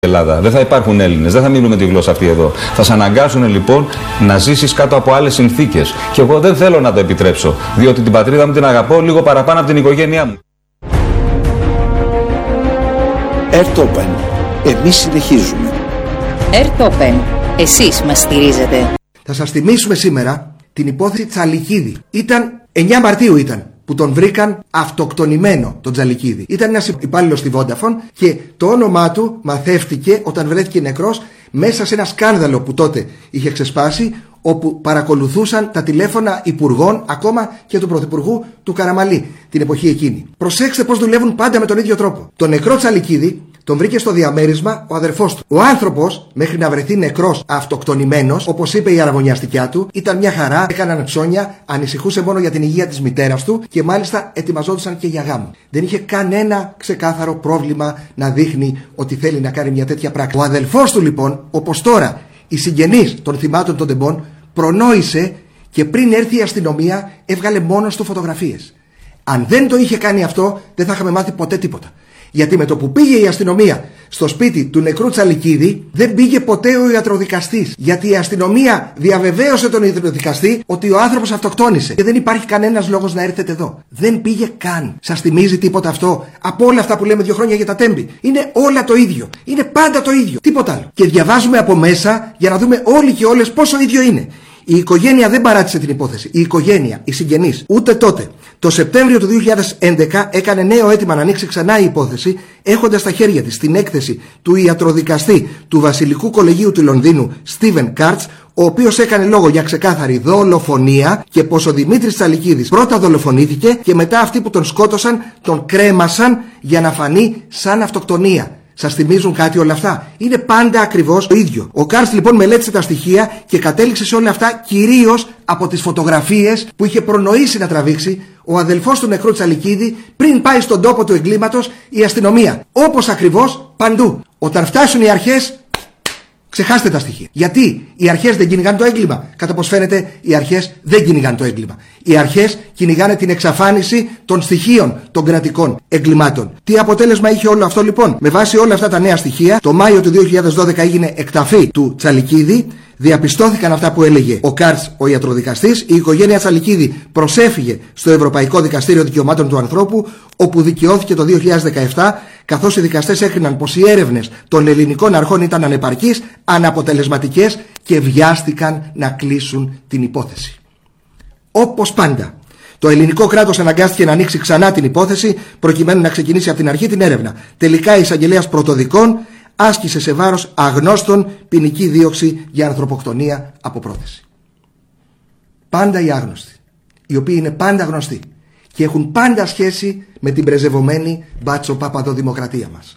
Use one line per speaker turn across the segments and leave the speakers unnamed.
Ελλάδα. Δεν θα υπάρχουν Έλληνες, δεν θα μιλούμε τη γλώσσα αυτή εδώ. Θα σε αναγκάσουν λοιπόν να ζήσεις κάτω από άλλες συνθήκες. Και εγώ δεν θέλω να το επιτρέψω, διότι την πατρίδα μου την αγαπώ λίγο παραπάνω από την οικογένειά μου.
Ερτόπεν. Εμείς συνεχίζουμε.
Ερτόπεν. Εσείς μας στηρίζετε.
Θα σας θυμίσουμε σήμερα την υπόθεση Τσαλικίδη. Ήταν 9 Μαρτίου που τον βρήκαν αυτοκτονημένο τον Τσαλικίδη. Ήταν ένας υπάλληλος στη Vodafone και το όνομά του μαθεύτηκε όταν βρέθηκε νεκρός μέσα σε ένα σκάνδαλο που τότε είχε ξεσπάσει, όπου παρακολουθούσαν τα τηλέφωνα υπουργών, ακόμα και του πρωθυπουργού του Καραμαλή την εποχή εκείνη. Προσέξτε πως δουλεύουν πάντα με τον ίδιο τρόπο. Τον νεκρό Τσαλικίδη τον βρήκε στο διαμέρισμα ο αδερφός του. Ο άνθρωπος, μέχρι να βρεθεί νεκρός αυτοκτονημένος, όπως είπε η αραβωνιαστικιά του, ήταν μια χαρά, έκαναν ψώνια, ανησυχούσε μόνο για την υγεία της μητέρας του και μάλιστα ετοιμαζόντουσαν και για γάμο. Δεν είχε κανένα ξεκάθαρο πρόβλημα να δείχνει ότι θέλει να κάνει μια τέτοια πράξη. Ο αδελφός του λοιπόν, όπως τώρα οι συγγενείς των θυμάτων των τεμπών, προνόησε και πριν έρθει η αστυνομία έβγαλε μόνος του φωτογραφίες. Αν δεν το είχε κάνει αυτό, δεν θα είχαμε μάθει ποτέ τίποτα. Γιατί με το που πήγε η αστυνομία στο σπίτι του νεκρού Τσαλικίδη, δεν πήγε ποτέ ο ιατροδικαστής. Γιατί η αστυνομία διαβεβαίωσε τον ιατροδικαστή ότι ο άνθρωπος αυτοκτόνησε και δεν υπάρχει κανένας λόγος να έρθετε εδώ. Δεν πήγε καν. Σας θυμίζει τίποτα αυτό από όλα αυτά που λέμε 2 χρόνια για τα Τέμπη? Είναι όλα το ίδιο. Είναι πάντα το ίδιο. Τίποτα άλλο. Και διαβάζουμε από μέσα για να δούμε όλοι και όλες πόσο ίδιο είναι. Η οικογένεια δεν παράτησε την υπόθεση. Η οικογένεια, οι συγγενείς, ούτε τότε. Το Σεπτέμβριο του 2011 έκανε νέο αίτημα να ανοίξει ξανά η υπόθεση, έχοντας στα χέρια της την έκθεση του ιατροδικαστή του Βασιλικού Κολεγίου του Λονδίνου, Στίβεν Κάρτς, ο οποίος έκανε λόγο για ξεκάθαρη δολοφονία και πως ο Δημήτρης Τσαλικίδης πρώτα δολοφονήθηκε και μετά αυτοί που τον σκότωσαν τον κρέμασαν για να φανεί σαν αυτοκτονία. Σας θυμίζουν κάτι όλα αυτά? Είναι πάντα ακριβώς το ίδιο. Ο Κάρτς λοιπόν μελέτησε τα στοιχεία και κατέληξε σε όλα αυτά κυρίως από τις φωτογραφίες που είχε προνοήσει να τραβήξει ο αδελφός του νεκρού Τσαλικίδη πριν πάει στον τόπο του εγκλήματος η αστυνομία. Όπως ακριβώς παντού. Όταν φτάσουν οι αρχές, ξεχάστε τα στοιχεία. Γιατί οι αρχές δεν κυνηγάνε το έγκλημα? Κατά πως φαίνεται, οι αρχές δεν κυνηγάνε το έγκλημα. Οι αρχές κυνηγάνε την εξαφάνιση των στοιχείων των κρατικών εγκλημάτων. Τι αποτέλεσμα είχε όλο αυτό λοιπόν? Με βάση όλα αυτά τα νέα στοιχεία, το Μάιο του 2012 έγινε εκταφή του Τσαλικίδη. Διαπιστώθηκαν αυτά που έλεγε ο Κάρτς, ο ιατροδικαστής. Η οικογένεια Τσαλικίδη προσέφυγε στο Ευρωπαϊκό Δικαστήριο Δικαιωμάτων του Ανθρώπου, όπου δικαιώθηκε το 2017, καθώς οι δικαστές έκριναν πως οι έρευνες των ελληνικών αρχών ήταν ανεπαρκείς, αναποτελεσματικές και βιάστηκαν να κλείσουν την υπόθεση. Όπως πάντα, το ελληνικό κράτος αναγκάστηκε να ανοίξει ξανά την υπόθεση, προκειμένου να ξεκινήσει από την αρχή την έρευνα. Τελικά, η εισαγγελέας πρωτοδικών άσκησε σε βάρος αγνώστων ποινική δίωξη για ανθρωποκτονία από πρόθεση. Πάντα οι άγνωστοι, οι οποίοι είναι πάντα γνωστοί και έχουν πάντα σχέση με την πρεζευωμένη μπάτσο-παπαδοδημοκρατία μας.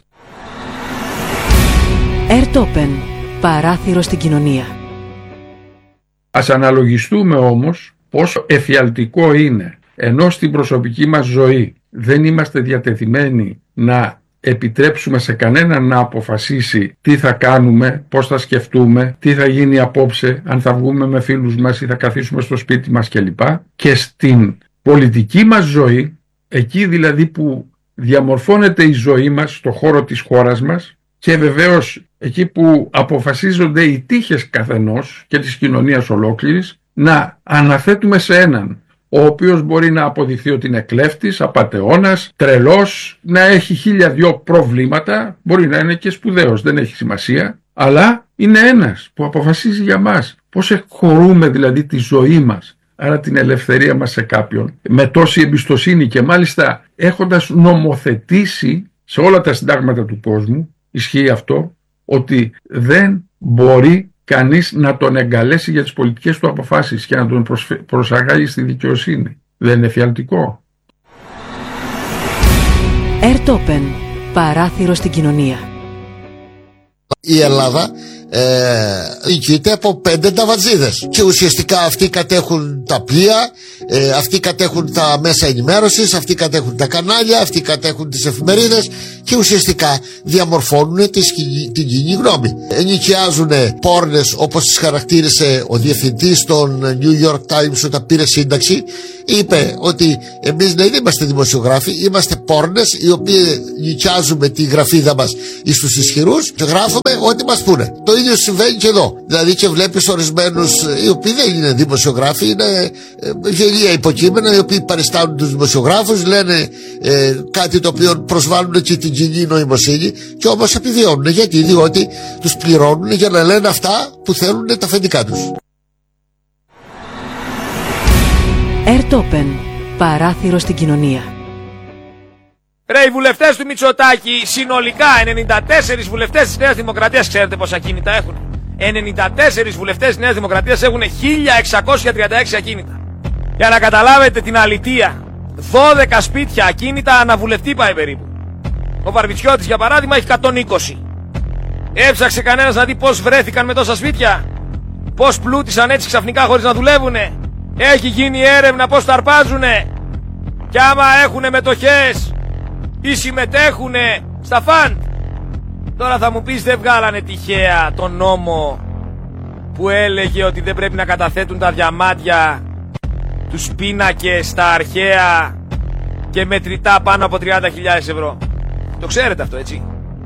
Ερτόπεν. Παράθυρο στην κοινωνία.
Ας αναλογιστούμε όμως πόσο εφιαλτικό είναι, ενώ στην προσωπική μας ζωή δεν είμαστε διατεθειμένοι να επιτρέψουμε σε κανέναν να αποφασίσει τι θα κάνουμε, πώς θα σκεφτούμε, τι θα γίνει απόψε, αν θα βγούμε με φίλους μας ή θα καθίσουμε στο σπίτι μας κλπ. Και στην πολιτική μας ζωή, εκεί δηλαδή που διαμορφώνεται η ζωή μας στο χώρο της χώρας μας και βεβαίως εκεί που αποφασίζονται οι τύχες καθενός και της κοινωνίας ολόκληρης, να αναθέτουμε σε έναν ο οποίος μπορεί να αποδειχθεί ότι είναι κλέφτης, απατεώνας, τρελός, να έχει 1002 προβλήματα, μπορεί να είναι και σπουδαίος, δεν έχει σημασία, αλλά είναι ένας που αποφασίζει για μας. Πώς εκχωρούμε δηλαδή τη ζωή μας, άρα την ελευθερία μας σε κάποιον, με τόση εμπιστοσύνη και μάλιστα έχοντας νομοθετήσει σε όλα τα συντάγματα του κόσμου, ισχύει αυτό, ότι δεν μπορεί κανείς να τον εγκαλέσει για τις πολιτικές του αποφάσεις και να τον προσαγάγει στη δικαιοσύνη. Δεν είναι εφιαλτικό?
Ερτόπεν. Παράθυρο στην κοινωνία.
Η Ελλάδα
νικείται από 5 νταβατζίδες. Και ουσιαστικά αυτοί κατέχουν τα πλοία, αυτοί κατέχουν τα μέσα ενημέρωσης, αυτοί κατέχουν τα κανάλια, αυτοί κατέχουν τις εφημερίδες και ουσιαστικά διαμορφώνουν την κοινή γνώμη. Ενοικιάζουν πόρνες, όπως τις χαρακτήρισε ο διευθυντής των New York Times όταν πήρε σύνταξη. Είπε ότι εμείς δεν είμαστε δημοσιογράφοι, είμαστε πόρνες οι οποίοι νοικιάζουμε τη γραφίδα μας στους ισχυρούς και γράφουμε ό,τι μας πούνε. Το ίδιο συμβαίνει και εδώ. Δηλαδή και βλέπεις ορισμένους οι οποίοι δεν είναι δημοσιογράφοι, είναι γελία υποκείμενα, οι οποίοι παριστάνουν τους δημοσιογράφους, λένε κάτι το οποίο προσβάλλουν και την κοινή νοημοσύνη και όμως επιβιώνουν. Γιατί? Διότι τους πληρώνουν για να λένε αυτά που θέλουν τα αφεντικά τους.
Ερτόπεν, παράθυρο στην κοινωνία.
Ρε, οι βουλευτές του Μητσοτάκη, συνολικά 94 βουλευτές της Νέας Δημοκρατίας, ξέρετε πόσα ακίνητα έχουν? 94 βουλευτές της Νέας Δημοκρατίας έχουν 1636 ακίνητα. Για να καταλάβετε την αλητεία, 12 σπίτια ακίνητα αναβουλευτή πάει περίπου. Ο Βαρβιτσιώτης για παράδειγμα έχει 120. Έψαξε κανένας να δει πώς βρέθηκαν με τόσα σπίτια? Πώς πλούτησαν έτσι ξαφνικά χωρίς να δουλεύουνε? Έχει γίνει έρευνα πώς τα αρπάζουνε? Και άμα έχουνε μετοχές ή συμμετέχουνε στα φαντ? Τώρα θα μου πεις, δεν βγάλανε τυχαία τον νόμο που έλεγε ότι δεν πρέπει να καταθέτουν τα διαμάντια, τους πίνακες, τα αρχαία και μετρητά πάνω από 30.000 ευρώ? Το ξέρετε αυτό, έτσι?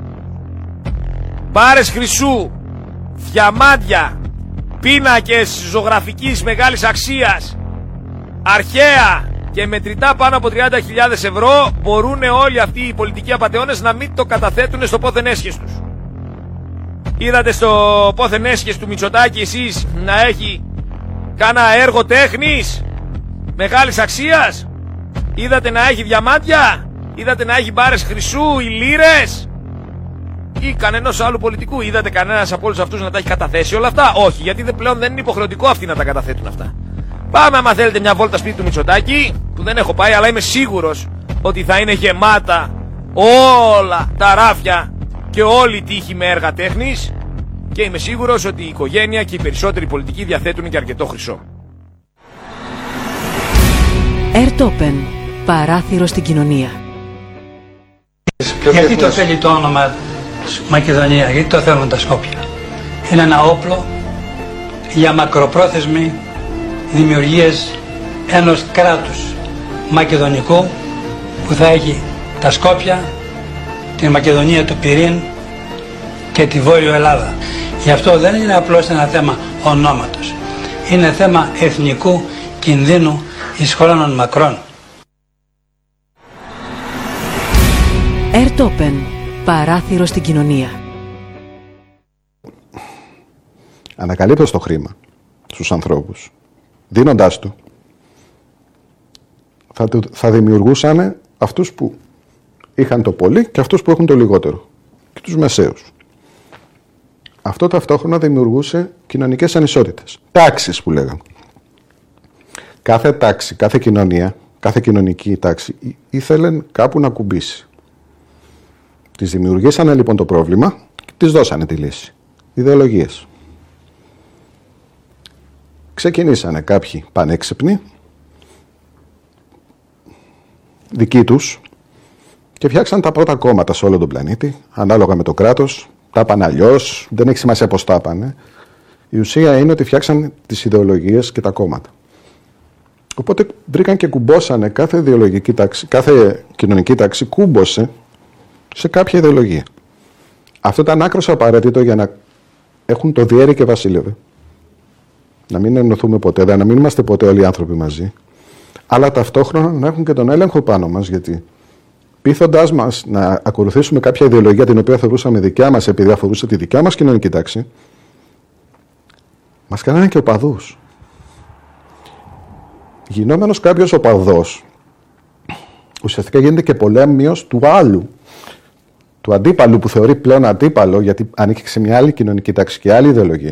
Μπάρες χρυσού, διαμάντια, πίνακες ζωγραφικής μεγάλης αξίας, αρχαία και μετρητά πάνω από 30.000 ευρώ μπορούν όλοι αυτοί οι πολιτικοί απατεώνες να μην το καταθέτουν στο πόθεν έσχες τους. Είδατε στο πόθεν έσχες του Μητσοτάκη εσείς να έχει κάνα έργο τέχνης μεγάλης αξίας? Είδατε να έχει διαμάντια? Είδατε να έχει μπάρες χρυσού ή λίρες? Ή κανένας άλλου πολιτικού? Είδατε κανένας από όλους αυτούς να τα έχει καταθέσει όλα αυτά? Όχι, γιατί πλέον δεν είναι υποχρεωτικό αυτοί να τα καταθέτουν αυτά. Πάμε άμα θέλετε μια βόλτα σπίτι του Μητσοτάκη, που δεν έχω πάει, αλλά είμαι σίγουρος ότι θα είναι γεμάτα όλα τα ράφια και όλη η τύχη με έργα τέχνης, και είμαι σίγουρος ότι η οικογένεια και οι περισσότεροι πολιτικοί διαθέτουν και αρκετό χρυσό.
Ερτόπεν, παράθυρο στην κοινωνία.
Γιατί το θέλει το όνομα Μακεδονία, γιατί το θέλουν τα Σκόπια? Είναι ένα όπλο για μακροπρόθεσμη δημιουργίες ενός κράτους μακεδονικού που θα έχει τα Σκόπια, την Μακεδονία του Πυρήν και τη Βόρειο Ελλάδα. Γι' αυτό δεν είναι απλώς ένα θέμα ονόματος. Είναι θέμα εθνικού κινδύνου εις χρόνων μακρόν.
Ερτόπεν, παράθυρο στην κοινωνία.
Ανακαλύπτως το χρήμα στους ανθρώπους, δίνοντάς του, θα δημιουργούσαν αυτούς που είχαν το πολύ και αυτούς που έχουν το λιγότερο και τους μεσαίους. Αυτό ταυτόχρονα δημιουργούσε κοινωνικές ανισότητες, τάξεις που λέγαμε. Κάθε τάξη, κάθε κοινωνία, κάθε κοινωνική τάξη ήθελε κάπου να κουμπίσει. Τις δημιουργήσανε λοιπόν το πρόβλημα και τις δώσανε τη λύση. Ιδεολογίες. Ξεκινήσανε κάποιοι πανέξυπνοι, δικοί τους, και φτιάξαν τα πρώτα κόμματα σε όλο τον πλανήτη, ανάλογα με το κράτος. Τα πάνε αλλιώς, δεν έχει σημασία πώς τα πάνε. Η ουσία είναι ότι φτιάξαν τις ιδεολογίες και τα κόμματα. Οπότε βρήκαν και κουμπώσανε κάθε ιδεολογική τάξη, κάθε κοινωνική τάξη κούμπωσε σε κάποια ιδεολογία. Αυτό ήταν άκρως απαραίτητο για να έχουν το διέρη και βασίλευε. Να μην ενωθούμε ποτέ, να μην είμαστε ποτέ όλοι οι άνθρωποι μαζί, αλλά ταυτόχρονα να έχουν και τον έλεγχο πάνω μας, γιατί πείθοντάς μας να ακολουθήσουμε κάποια ιδεολογία την οποία θεωρούσαμε δικιά μας επειδή αφορούσε τη δικιά μας κοινωνική τάξη, μας κάνανε και οπαδούς. Γινόμενος κάποιος οπαδός, ουσιαστικά γίνεται και πολέμιος του άλλου, του αντίπαλου που θεωρεί πλέον αντίπαλο, γιατί ανήκει σε μια άλλη κοινωνική τάξη και άλλη ιδεολογία.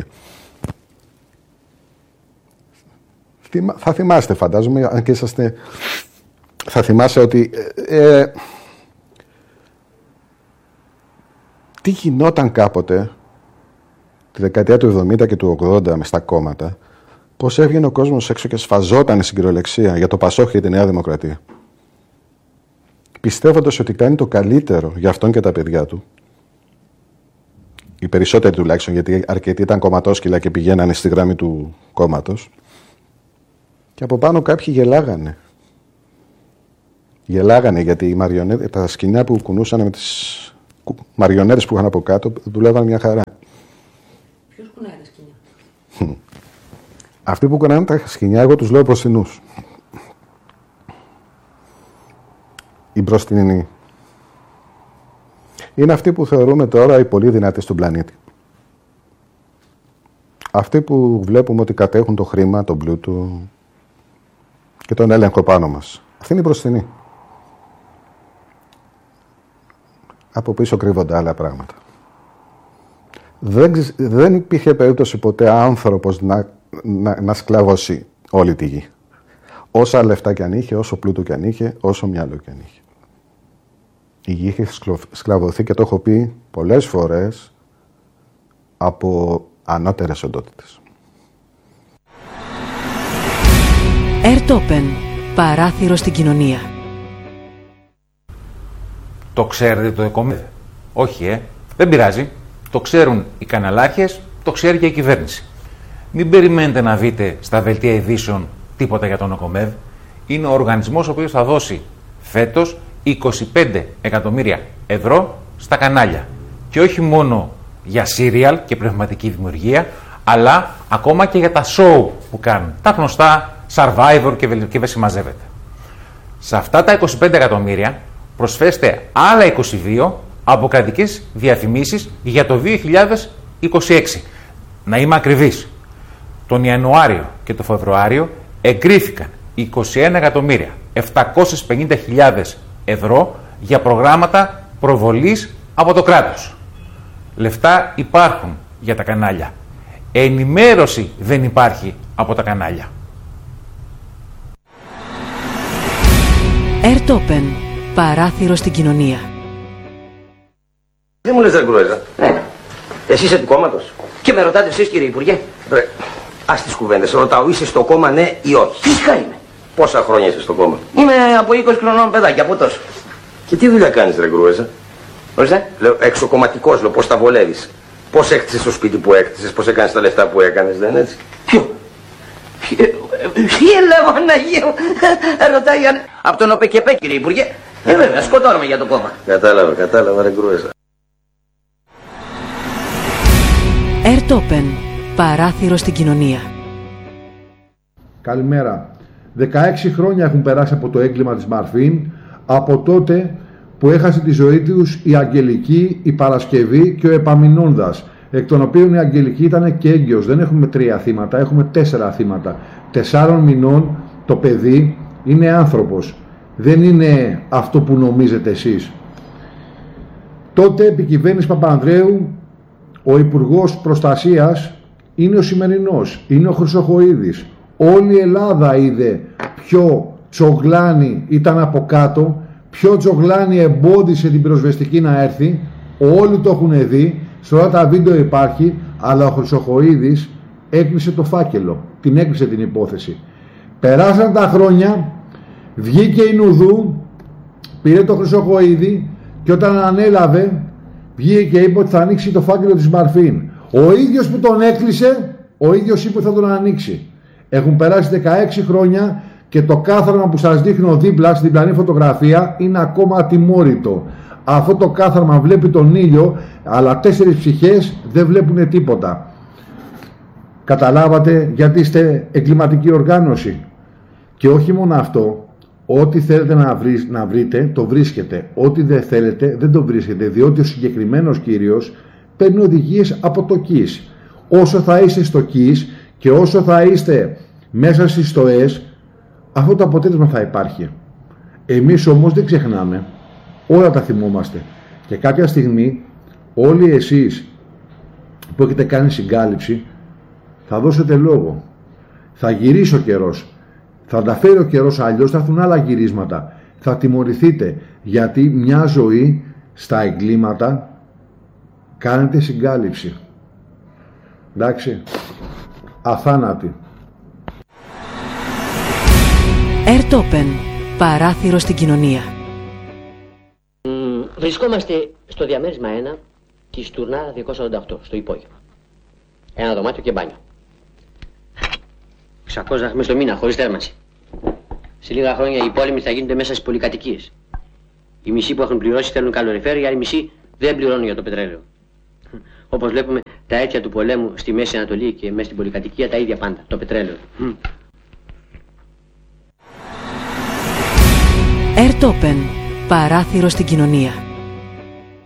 Θα θυμάστε, φαντάζομαι, αν και είσαστε, θα θυμάσαι ότι τι γινόταν κάποτε τη δεκαετία του 70 και του 80 μες στα κόμματα, πώς έβγαινε ο κόσμος έξω και σφαζόταν στην κυριολεξία για το Πασόκ και τη Νέα Δημοκρατία. Πιστεύοντας ότι κάνει το καλύτερο για αυτόν και τα παιδιά του, οι περισσότεροι τουλάχιστον, γιατί αρκετοί ήταν κομματόσκυλα και πηγαίνανε στη γραμμή του κόμματος, και από πάνω κάποιοι γελάγανε. Γελάγανε γιατί τα σκηνιά που κουνούσαν με τις μαριονέτες που είχαν από κάτω δουλεύαν μια χαρά.
Ποιος κουνάει τα σκηνιά?
Αυτοί που κουνάνε τα σκηνιά, εγώ τους λέω μπροστινούς. Οι μπροστινοί είναι αυτοί που θεωρούμε τώρα οι πολύ δυνατοί στον πλανήτη. Αυτοί που βλέπουμε ότι κατέχουν το χρήμα, τον πλούτο και τον έλεγχο πάνω μας. Αυτοί είναι οι μπροστινοί. Από πίσω κρύβονται άλλα πράγματα. Δεν υπήρχε περίπτωση ποτέ άνθρωπος να σκλαβώσει όλη τη γη. Όσα λεφτά κι αν είχε, όσο πλούτο κι αν είχε, όσο μυαλό κι αν είχε. Η γη είχε σκλαβωθεί, και το έχω πει πολλές φορές, από ανώτερες οντότητες.
Ερτόπεν, παράθυρο στην κοινωνία.
Το ξέρετε το ΕΚΟΜΕΔ? Όχι, δεν πειράζει. Το ξέρουν οι καναλάρχες, το ξέρει και η κυβέρνηση. Μην περιμένετε να δείτε στα δελτία ειδήσεων τίποτα για τον ΕΚΟΜΕΔ. Είναι ο οργανισμός ο οποίος θα δώσει φέτος 25 εκατομμύρια ευρώ στα κανάλια. Και όχι μόνο για σύριαλ και πνευματική δημιουργία, αλλά ακόμα και για τα show που κάνουν. Τα γνωστά Survivor και δεν συμμαζεύεται. Σε αυτά τα 25 εκατομμύρια προσφέστε άλλα 22 από κρατικές διαφημίσεις για το 2026. Να είμαι ακριβής. Τον Ιανουάριο και τον Φεβρουάριο εγκρίθηκαν 21.750.000 ευρώ για προγράμματα προβολής από το κράτος. Λεφτά υπάρχουν για τα κανάλια. Ενημέρωση δεν υπάρχει από τα κανάλια.
Ερτόπεν, παράθυρο στην κοινωνία.
Δεν μου λες, Γκρουέζα.
Ναι. Εσύ είσαι του κόμματος? Και με ρωτάτε εσείς, κύριε Υπουργέ?
Ρε, ας τις κουβέντες. Ρωτάω, είσαι στο κόμμα, ναι ή όχι?
Φυσικά είμαι.
Πόσα χρόνια είσαι στο κόμμα?
Είμαι από 20 χρονών παιδάκι, από τόσο.
Και τι δουλειά κάνεις, ρε Γκρουέζα?
Ορίστε.
Λέω, εξοκομματικός, λέω, πώς τα βολεύεις? Πώς έκτισες το σπίτι που έκτισες, πώς έκανες τα λεφτά που έκανες, δεν είναι έτσι?
Ποιο? Λέγω, Αναγία μου. Ρωτάει από τον ΟΠΕΚΕΠΕ, κύριε Υπουργέ. Βέβαια, σκοτώνομαι για το κόμμα.
Κατάλαβα, ρε Γκρουέζα.
Ερτόπεν, παράθυρο στην κοινωνία.
Καλημέρα. 16 χρόνια έχουν περάσει από το έγκλημα της Μαρφίν, από τότε που έχασε τη ζωή τους η Αγγελική, η Παρασκευή και ο Επαμινώνδας, εκ των οποίων η Αγγελική ήταν και έγκυος. Δεν έχουμε 3 θύματα, έχουμε 4 θύματα. 4 μηνών το παιδί είναι άνθρωπος. Δεν είναι αυτό που νομίζετε εσείς. Τότε επί κυβέρνηση Παπανδρέου ο Υπουργός Προστασίας είναι ο σημερινός, είναι ο Χρυσοχοΐδης. Όλη η Ελλάδα είδε ποιο τσογλάνι ήταν από κάτω, ποιο τσογλάνι εμπόδισε την πυροσβεστική να έρθει. Όλοι το έχουν δει, σε όλα τα βίντεο υπάρχει, αλλά ο Χρυσοχοΐδης έκλεισε το φάκελο, την έκλεισε την υπόθεση. Περάσαν τα χρόνια, βγήκε η Νουδού, πήρε το Χρυσοχοΐδη και όταν ανέλαβε βγήκε και είπε ότι θα ανοίξει το φάκελο της Μαρφίν. Ο ίδιος που τον έκλεισε, ο ίδιος είπε ότι θα τον ανοίξει. Έχουν περάσει 16 χρόνια και το κάθαρμα που σας δείχνω δίπλα στην διπλανή φωτογραφία είναι ακόμα ατιμόρυτο. Αυτό το κάθαρμα βλέπει τον ήλιο, αλλά 4 ψυχές δεν βλέπουν τίποτα. Καταλάβατε γιατί είστε εγκληματική οργάνωση? Και όχι μόνο αυτό, ό,τι θέλετε να βρείτε το βρίσκετε, ό,τι δεν θέλετε δεν το βρίσκετε, διότι ο συγκεκριμένος κύριος παίρνει οδηγίες από το ΚΙΣ. Όσο θα είστε στο ΚΙΣ και όσο θα είστε μέσα στις στοές, αυτό το αποτέλεσμα θα υπάρχει. Εμείς όμως δεν ξεχνάμε, όλα τα θυμόμαστε, και κάποια στιγμή όλοι εσείς που έχετε κάνει συγκάλυψη θα δώσετε λόγο. Θα γυρίσει ο καιρός, θα τα φέρει ο καιρός, αλλιώς θα έρθουν άλλα γυρίσματα. Θα τιμωρηθείτε, γιατί μια ζωή στα εγκλήματα κάνετε συγκάλυψη. Εντάξει. Αθάνατη.
Ερτόπεν. Παράθυρο στην κοινωνία.
Βρισκόμαστε στο διαμέρισμα 1 της Τουρνάρα 288, στο υπόγειο. Ένα δωμάτιο και μπάνιο. 600 δραχμές το μήνα, χωρίς θέρμανση. Σε λίγα χρόνια οι πόλεμοι θα γίνονται μέσα στις πολυκατοικίες. Οι μισοί που έχουν πληρώσει θέλουν καλοριφέρ, οι άλλοι μισοί δεν πληρώνουν για το πετρέλαιο. Όπως βλέπουμε, τα αίτια του πολέμου στη Μέση Ανατολή και μέσα στην πολυκατοικία τα ίδια πάντα, το πετρέλαιο.
Ερτόπεν. Παράθυρο στην κοινωνία.